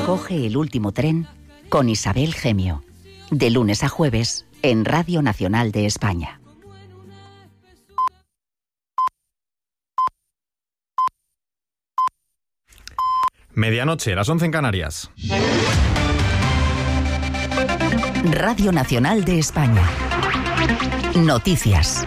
Coge el último tren con Isabel Gemio. De lunes a jueves en Radio Nacional de España. Medianoche, las 11 en Canarias. Radio Nacional de España. Noticias.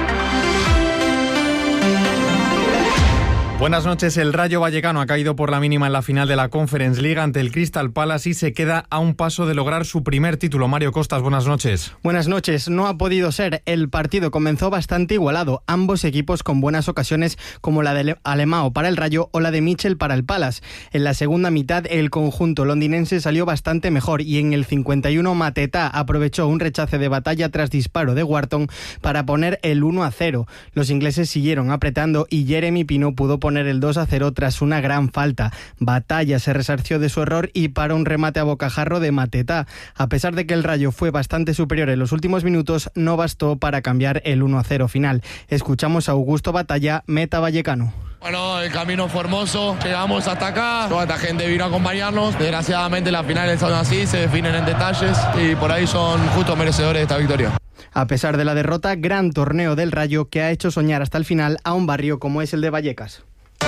Buenas noches. El Rayo Vallecano ha caído por la mínima en la final de la Conference League ante el Crystal Palace y se queda a un paso de lograr su primer título. Mario Costas, buenas noches. Buenas noches. No ha podido ser. El partido comenzó bastante igualado. Ambos equipos con buenas ocasiones, como la de Alemão para el Rayo o la de Mitchell para el Palace. En la segunda mitad, el conjunto londinense salió bastante mejor y en el 51 Mateta aprovechó un rechace de batalla tras disparo de Wharton para poner el 1-0. Los ingleses siguieron apretando y Jeremy Pino pudo poner el 2-0 tras una gran falta. Batalla se resarció de su error y para un remate a bocajarro de Mateta. A pesar de que el Rayo fue bastante superior en los últimos minutos, no bastó para cambiar el 1-0 final. Escuchamos a Augusto Batalla, meta vallecano. Bueno, el camino fue hermoso, llegamos hasta acá, toda esta gente vino a acompañarnos. Desgraciadamente las finales son así, se definen en detalles y por ahí son justos merecedores de esta victoria. A pesar de la derrota, gran torneo del Rayo que ha hecho soñar hasta el final a un barrio como es el de Vallecas.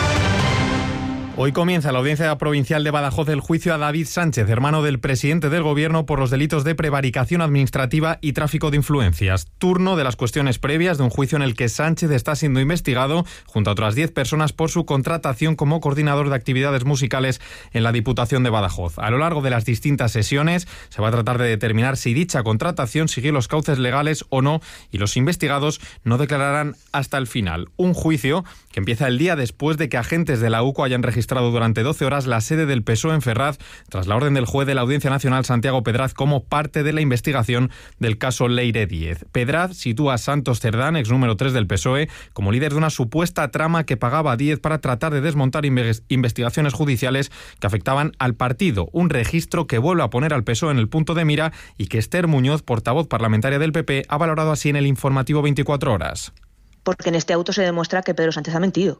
Hoy comienza la Audiencia Provincial de Badajoz el juicio a David Sánchez, hermano del presidente del Gobierno, por los delitos de prevaricación administrativa y tráfico de influencias. Turno de las cuestiones previas de un juicio en el que Sánchez está siendo investigado, junto a otras 10 personas, por su contratación como coordinador de actividades musicales en la Diputación de Badajoz. A lo largo de las distintas sesiones se va a tratar de determinar si dicha contratación siguió los cauces legales o no, y los investigados no declararán hasta el final. Un juicio que empieza el día después de que agentes de la UCO hayan registrado durante 12 horas la sede del PSOE en Ferraz, tras la orden del juez de la Audiencia Nacional Santiago Pedraz como parte de la investigación del caso Leire Díez. Pedraz sitúa a Santos Cerdán, ex número 3 del PSOE, como líder de una supuesta trama que pagaba a Díez para tratar de desmontar investigaciones judiciales que afectaban al partido. Un registro que vuelve a poner al PSOE en el punto de mira y que Esther Muñoz, portavoz parlamentaria del PP, ha valorado así en el informativo 24 horas. Porque en este auto se demuestra que Pedro Sánchez ha mentido,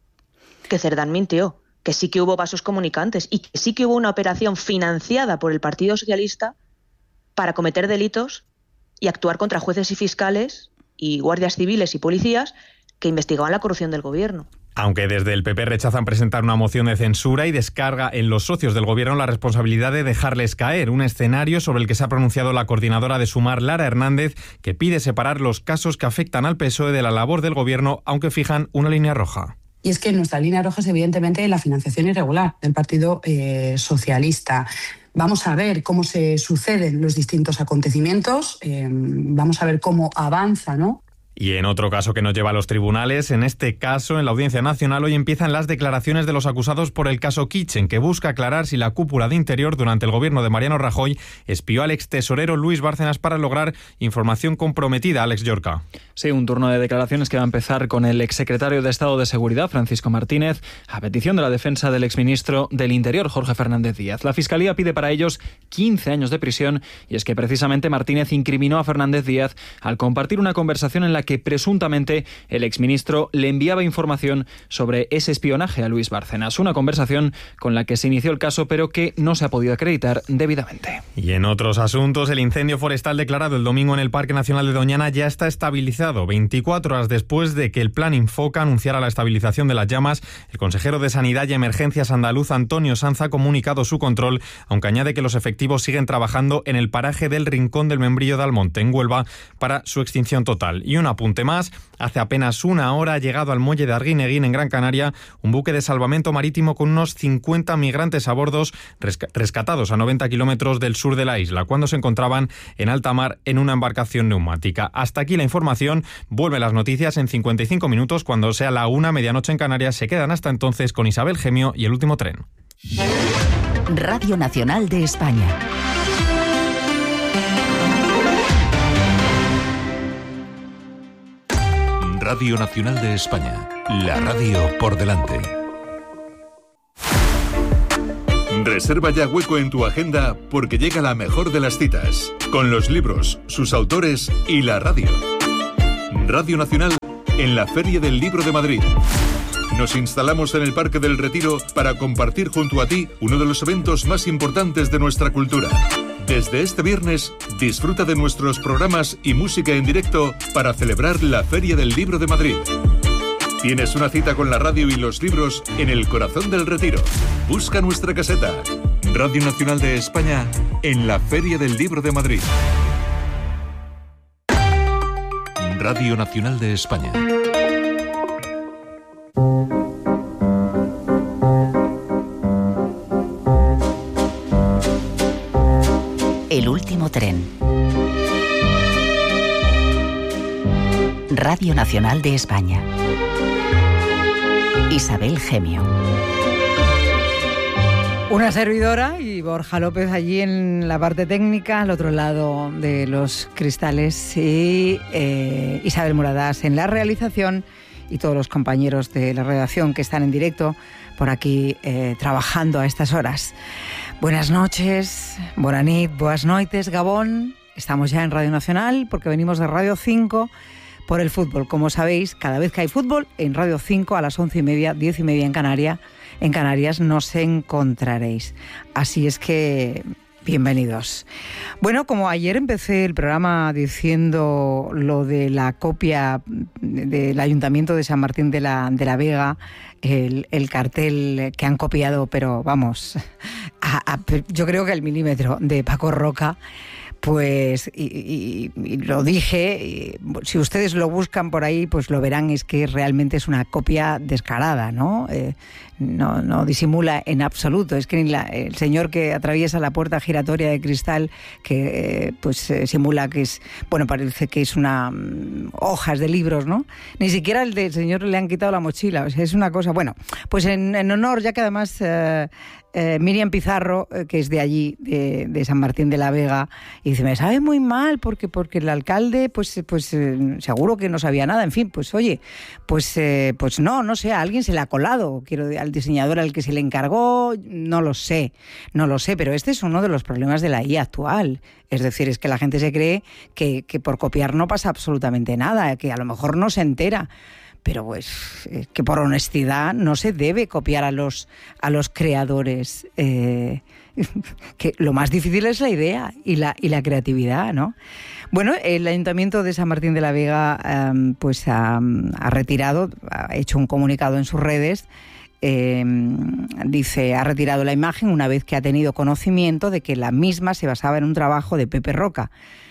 que Cerdán mintió, que sí que hubo vasos comunicantes y que sí que hubo una operación financiada por el Partido Socialista para cometer delitos y actuar contra jueces y fiscales y guardias civiles y policías que investigaban la corrupción del gobierno. Aunque desde el PP rechazan presentar una moción de censura y descarga en los socios del gobierno la responsabilidad de dejarles caer, un escenario sobre el que se ha pronunciado la coordinadora de Sumar, Lara Hernández, que pide separar los casos que afectan al PSOE de la labor del gobierno, aunque fijan una línea roja. Y es que nuestra línea roja es evidentemente la financiación irregular del Partido Socialista. Vamos a ver cómo se suceden los distintos acontecimientos, vamos a ver cómo avanza, ¿no? Y en otro caso que nos lleva a los tribunales, en este caso, en la Audiencia Nacional, hoy empiezan las declaraciones de los acusados por el caso Kitchen, que busca aclarar si la cúpula de Interior durante el gobierno de Mariano Rajoy espió al extesorero Luis Bárcenas para lograr información comprometida. Alex Llorca. Sí, un turno de declaraciones que va a empezar con el exsecretario de Estado de Seguridad, Francisco Martínez, a petición de la defensa del exministro del Interior, Jorge Fernández Díaz. La Fiscalía pide para ellos 15 años de prisión, y es que precisamente Martínez incriminó a Fernández Díaz al compartir una conversación en la que presuntamente el exministro le enviaba información sobre ese espionaje a Luis Bárcenas. Una conversación con la que se inició el caso, pero que no se ha podido acreditar debidamente. Y en otros asuntos, el incendio forestal declarado el domingo en el Parque Nacional de Doñana ya está estabilizado. 24 horas después de que el Plan Infoca anunciara la estabilización de las llamas, el consejero de Sanidad y Emergencias andaluz, Antonio Sanz, ha comunicado su control, aunque añade que los efectivos siguen trabajando en el paraje del Rincón del Membrillo de Almonte, en Huelva, para su extinción total. Y un apunte más, hace apenas una hora ha llegado al muelle de Arguineguín, en Gran Canaria, un buque de salvamento marítimo con unos 50 migrantes a bordo, rescatados a 90 kilómetros del sur de la isla, cuando se encontraban en alta mar en una embarcación neumática. Hasta aquí la información. Vuelven las noticias en 55 minutos, cuando sea la 1, medianoche en Canarias. Se quedan hasta entonces con Isabel Gemio y El Último Tren. Radio Nacional de España. Radio Nacional de España, la radio por delante. Reserva ya hueco en tu agenda porque llega la mejor de las citas, con los libros, sus autores y la radio. Radio Nacional en la Feria del Libro de Madrid. Nos instalamos en el Parque del Retiro para compartir junto a ti uno de los eventos más importantes de nuestra cultura. Desde este viernes, disfruta de nuestros programas y música en directo para celebrar la Feria del Libro de Madrid. Tienes una cita con la radio y los libros en el corazón del Retiro. Busca nuestra caseta. Radio Nacional de España en la Feria del Libro de Madrid. Radio Nacional de España. El último tren. Radio Nacional de España. Isabel Gemio. Una servidora y Borja López allí en la parte técnica, al otro lado de los cristales, y Isabel Moradas en la realización, y todos los compañeros de la redacción que están en directo por aquí trabajando a estas horas. Buenas noches, bona nit, boas noites, Gabón. Estamos ya en Radio Nacional porque venimos de Radio 5 por el fútbol. Como sabéis, cada vez que hay fútbol, en Radio 5 a las 11:30, 10:30 en Canarias nos encontraréis. Así es que bienvenidos. Bueno, como ayer empecé el programa diciendo lo de la copia del Ayuntamiento de San Martín de la Vega, el cartel que han copiado, pero vamos, yo creo que al milímetro, de Paco Roca, pues, y lo dije, si ustedes lo buscan por ahí, pues lo verán, es que realmente es una copia descarada, ¿no? No disimula en absoluto. Es que el señor que atraviesa la puerta giratoria de cristal, que simula que es, bueno, parece que es hojas de libros, ¿no? Ni siquiera el del señor le han quitado la mochila, o sea, es una cosa, bueno, pues en honor, ya que además Miriam Pizarro, que es de allí, de San Martín de la Vega, y dice, me sabe muy mal porque el alcalde, pues seguro que no sabía nada, en fin, pues oye, pues no sé, a alguien se le ha colado, al diseñador al que se le encargó, no lo sé, pero este es uno de los problemas de la IA actual. Es decir, es que la gente se cree que por copiar no pasa absolutamente nada, que a lo mejor no se entera. Pero pues que por honestidad no se debe copiar a los creadores. Que lo más difícil es la idea y la creatividad, ¿no? Bueno, el Ayuntamiento de San Martín de la Vega ha retirado, ha hecho un comunicado en sus redes. Dice, ha retirado la imagen una vez que ha tenido conocimiento de que la misma se basaba en un trabajo de Pepe Roca,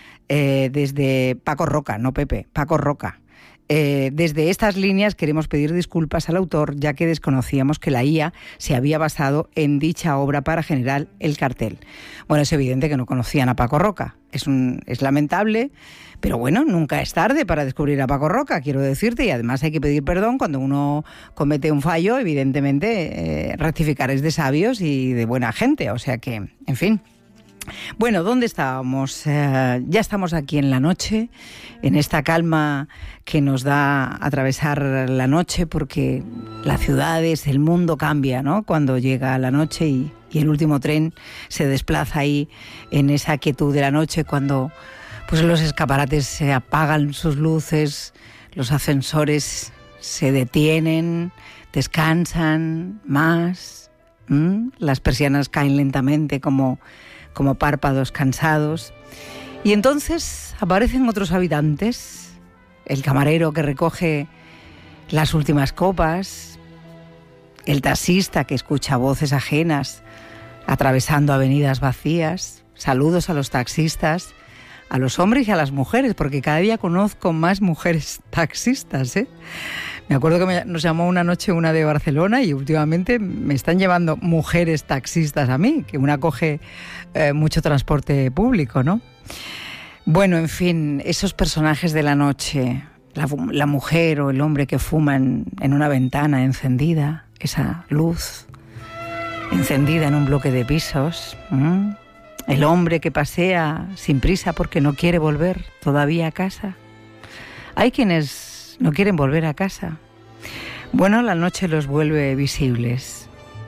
desde Paco Roca, no Pepe, Paco Roca. Desde estas líneas queremos pedir disculpas al autor, ya que desconocíamos que la IA se había basado en dicha obra para generar el cartel. Bueno, es evidente que no conocían a Paco Roca. Es lamentable, pero bueno, nunca es tarde para descubrir a Paco Roca, quiero decirte, y además hay que pedir perdón cuando uno comete un fallo. Evidentemente, rectificar es de sabios y de buena gente, o sea que, en fin. Bueno, ¿dónde estábamos? Ya estamos aquí en la noche, en esta calma que nos da atravesar la noche, porque las ciudades, el mundo cambia, ¿no? Cuando llega la noche y el último tren se desplaza ahí en esa quietud de la noche, cuando pues los escaparates se apagan sus luces, los ascensores se detienen, descansan más, las persianas caen lentamente como párpados cansados, y entonces aparecen otros habitantes, el camarero que recoge las últimas copas, el taxista que escucha voces ajenas atravesando avenidas vacías. Saludos a los taxistas, a los hombres y a las mujeres, porque cada día conozco más mujeres taxistas, ¿eh? Me acuerdo que nos llamó una noche una de Barcelona, y últimamente me están llevando mujeres taxistas a mí, que una coge mucho transporte público, ¿no? Bueno, en fin, esos personajes de la noche, la mujer o el hombre que fuman en una ventana encendida, esa luz encendida en un bloque de pisos, el hombre que pasea sin prisa porque no quiere volver todavía a casa. Hay quienes no quieren volver a casa. Bueno, la noche los vuelve visibles.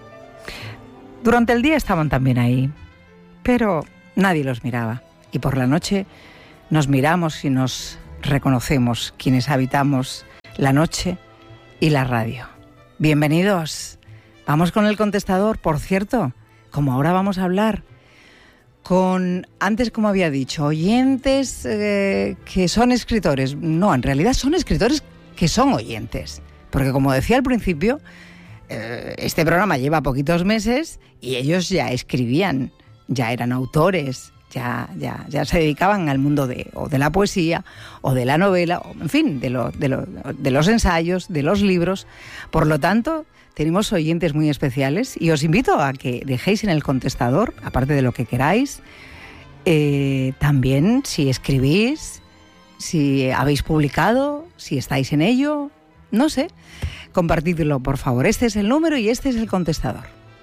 Durante el día estaban también ahí, pero nadie los miraba. Y por la noche nos miramos y nos reconocemos, quienes habitamos la noche y la radio. Bienvenidos. Vamos con el contestador, por cierto, como ahora vamos a hablar con, antes como había dicho, oyentes que son escritores. No, en realidad son escritores que son oyentes. Porque como decía al principio, este programa lleva poquitos meses y ellos ya escribían, ya eran autores, ya se dedicaban al mundo de la poesía o de la novela, o, en fin, de los ensayos, de los libros. Por lo tanto, tenemos oyentes muy especiales y os invito a que dejéis en el contestador, aparte de lo que queráis, también si escribís, si habéis publicado, si estáis en ello, no sé, compartidlo por favor. Este es el número y este es el contestador.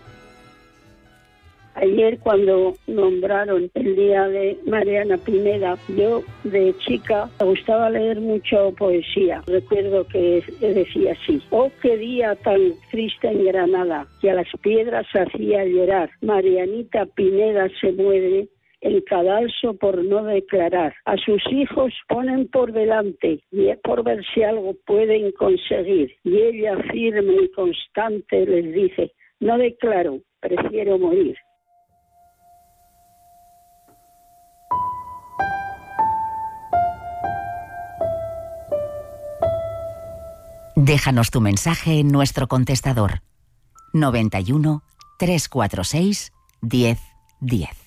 Ayer cuando nombraron el día de Mariana Pineda, yo de chica me gustaba leer mucho poesía. Recuerdo que decía así: oh, qué día tan triste en Granada, que a las piedras hacía llorar. Marianita Pineda se muere en cadalso por no declarar. A sus hijos ponen por delante y es por ver si algo pueden conseguir. Y ella firme y constante les dice: no declaro, prefiero morir. Déjanos tu mensaje en nuestro contestador 91 346 1010.